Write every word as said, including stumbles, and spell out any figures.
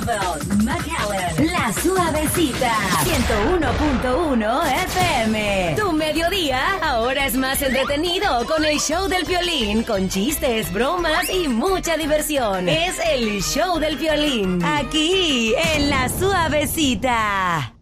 Bethel, McAllen, La Suavecita, ciento uno punto uno F M. Tu mediodía ahora es más entretenido con el show del Piolín, con chistes, bromas y mucha diversión. Es el show del Piolín, aquí en La Suavecita.